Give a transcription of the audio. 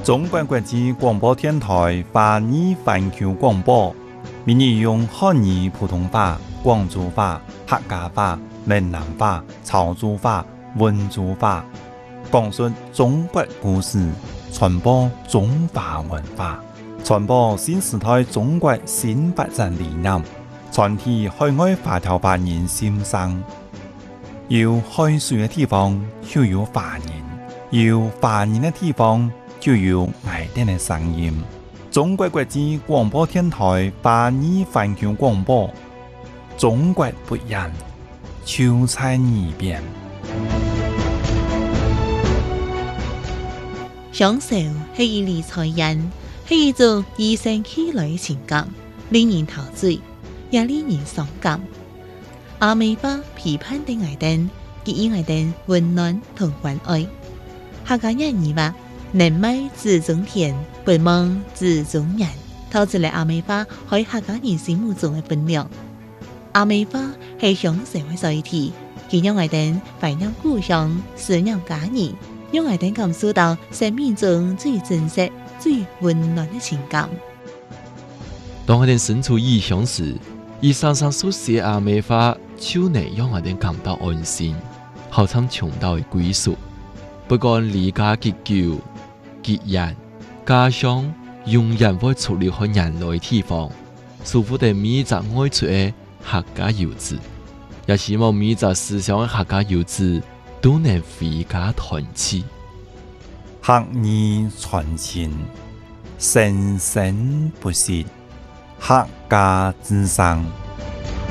中国国际广播电台华语环球广播，闽语用汉语、普通话、广州话、客家话、闽南话、潮州话、温州话，讲述中国故事，传播中华文化，传播新时代中国新发展理念，传递海外华侨华人心声。有海水的地方就有华人，有华人的地方就有爱哋的声音。中国国际广播电台华语环球广播，中国不一样，就在耳边。 享受係以理財人，係一種與生俱來嘅情感，令人陶醉，也令人傷感。阿美花批判的愛燈，給予愛燈溫暖同關愛。客家人語話：能買自種田，不忘自種人，透出嚟阿美花喺客家人心目中嘅分量。阿美花係享受嘅載體，佢讓愛燈懷念故鄉，思念家人。讓愛燈感受到生命中最真實、最溫暖的情感。 當愛燈身處異鄉時，以常常所寫阿美花，就能讓愛燈感到安心，好像重到的歸屬。不管離家結久、結緣，家鄉永遠會出離開人類的地方，舒服地每一隻愛出的客家遊子，也希望每一隻思鄉的客家遊子都能回家團聚， 客語傳情，生生不息，客家之聲。